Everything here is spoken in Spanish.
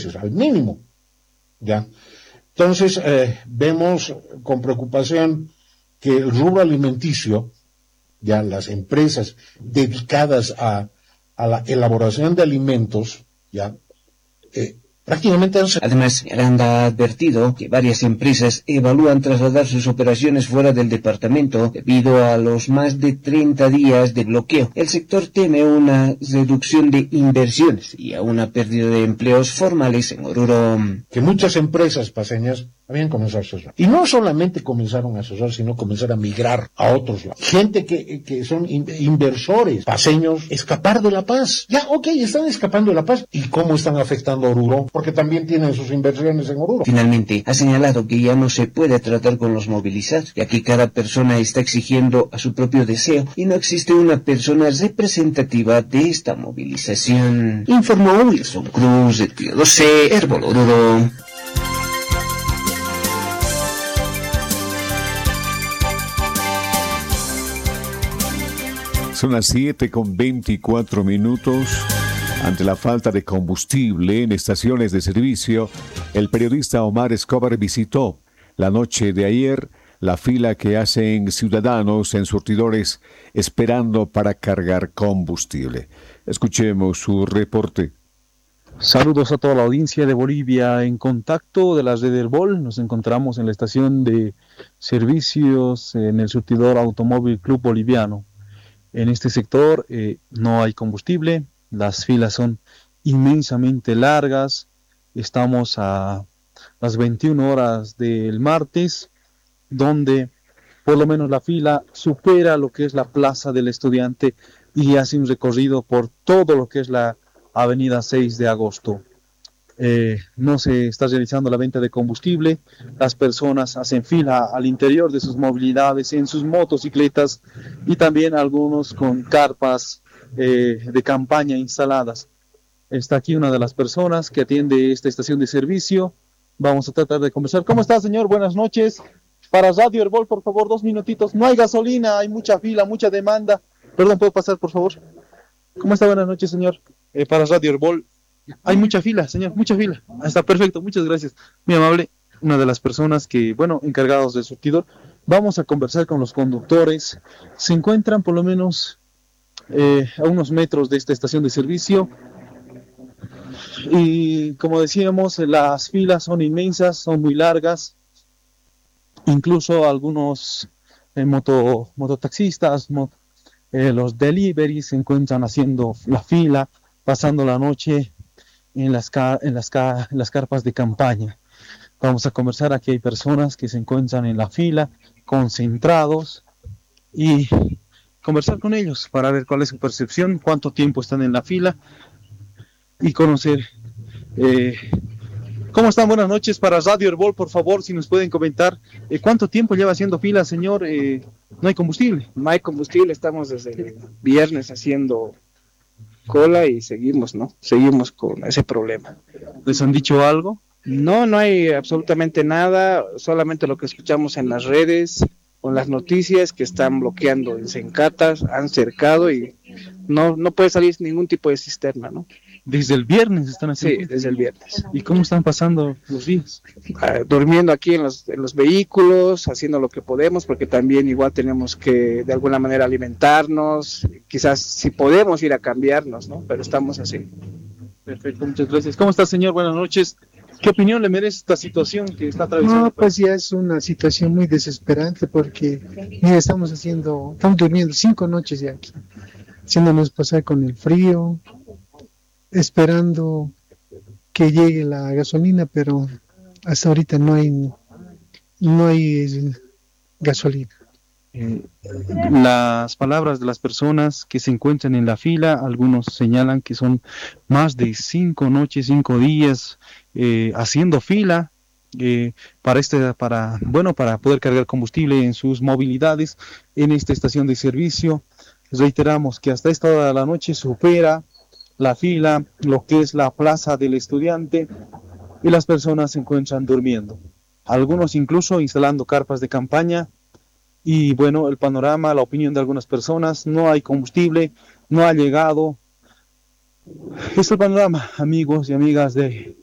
meses, al mínimo, ¿ya? Entonces, vemos con preocupación que el rubro alimenticio, ya las empresas dedicadas a la elaboración de alimentos, ya, prácticamente han... Además, Miranda ha advertido que varias empresas evalúan trasladar sus operaciones fuera del departamento debido a los más de 30 días de bloqueo. El sector teme una reducción de inversiones y a una pérdida de empleos formales en Oruro. Que muchas empresas paseñas habían comenzado a cerrar. Y no solamente comenzaron a cerrar, sino comenzar a migrar a otros lados. Gente que son inversores paseños, escapar de La Paz. Ya, ok, están escapando de La Paz. ¿Y cómo están afectando a Oruro? Porque también tienen sus inversiones en Oruro. Finalmente, ha señalado que ya no se puede tratar con los movilizados, ya que cada persona está exigiendo a su propio deseo y no existe una persona representativa de esta movilización. Informó Wilson Cruz de Tío 12, Herbol Oruro. Son las 7:24. Ante la falta de combustible en estaciones de servicio, el periodista Omar Escobar visitó la noche de ayer la fila que hacen ciudadanos en surtidores esperando para cargar combustible. Escuchemos su reporte. Saludos a toda la audiencia de Bolivia en Contacto de la red Herbol. Nos encontramos en la estación de servicios en el surtidor Automóvil Club Boliviano. En este sector no hay combustible, las filas son inmensamente largas, estamos a las 21 horas del martes, donde por lo menos la fila supera lo que es la Plaza del Estudiante y hace un recorrido por todo lo que es la Avenida 6 de Agosto. No se está realizando la venta de combustible, las personas hacen fila al interior de sus movilidades, en sus motocicletas y también algunos con carpas de campaña instaladas. Está aquí una de las personas que atiende esta estación de servicio. Vamos a tratar de conversar. ¿Cómo está, señor? Buenas noches. Para Radio Herbol, por favor, 2 minutitos. No hay gasolina, hay mucha fila, mucha demanda. Perdón, ¿puedo pasar, por favor? ¿Cómo está? Buenas noches, señor. Para Radio Herbol. Hay mucha fila, señor, mucha fila. Está perfecto, muchas gracias. Muy amable, una de las personas que, encargados del surtidor. Vamos a conversar con los conductores. Se encuentran por lo menos a unos metros de esta estación de servicio. Y como decíamos, las filas son inmensas, son muy largas. Incluso algunos mototaxistas, los deliveries se encuentran haciendo la fila, pasando la noche en las carpas de campaña. Vamos a conversar. Aquí hay personas que se encuentran en la fila, concentrados, y conversar con ellos para ver cuál es su percepción, cuánto tiempo están en la fila y conocer. ¿Cómo están? Buenas noches. Para Radio Herbol, por favor, si nos pueden comentar cuánto tiempo lleva haciendo fila, señor. No hay combustible. No hay combustible, estamos desde el viernes haciendo cola y seguimos con ese problema. ¿Les han dicho algo? No hay absolutamente nada, solamente lo que escuchamos en las redes, con las noticias que están bloqueando en Sencatas, han cercado y no puede salir ningún tipo de cisterna, ¿no? ¿Desde el viernes están así? Sí, desde el viernes. ¿Y cómo están pasando los días? Durmiendo aquí en los vehículos, haciendo lo que podemos, porque también igual tenemos que de alguna manera alimentarnos, quizás si podemos ir a cambiarnos, ¿no? Pero estamos así. Perfecto, muchas gracias. ¿Cómo está, señor? Buenas noches. ¿Qué opinión le merece esta situación que está atravesando? No, pues ya es una situación muy desesperante porque mira, estamos durmiendo 5 noches ya aquí, haciéndonos pasar con el frío, esperando que llegue la gasolina, pero hasta ahorita no hay gasolina. Las palabras de las personas que se encuentran en la fila, algunos señalan que son más de 5 noches, 5 días haciendo fila para poder cargar combustible en sus movilidades en esta estación de servicio. Reiteramos que hasta esta hora de la noche supera la fila lo que es la Plaza del Estudiante y las personas se encuentran durmiendo, algunos incluso instalando carpas de campaña. Y el panorama, la opinión de algunas personas: no hay combustible, no ha llegado. Es el panorama, amigos y amigas de